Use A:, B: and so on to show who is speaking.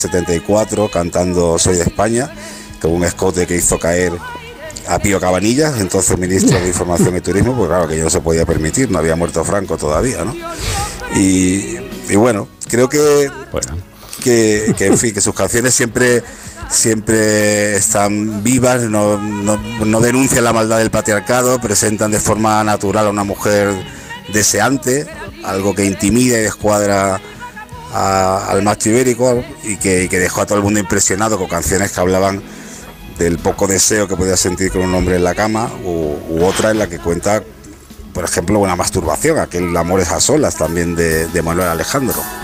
A: 74 cantando Soy de España, con un escote que hizo caer a Pío Cabanillas, entonces ministro de Información y Turismo, pues claro que ya no se podía permitir, no había muerto Franco todavía, ¿no? Y bueno, creo que en fin, que sus canciones siempre están vivas, no denuncian la maldad del patriarcado, presentan de forma natural a una mujer deseante, algo que intimida y descuadra al macho ibérico, y que dejó a todo el mundo impresionado con canciones que hablaban del poco deseo que podía sentir con un hombre en la cama, u otra en la que cuenta, por ejemplo, una masturbación, aquel Amores a solas también de Manuel Alejandro.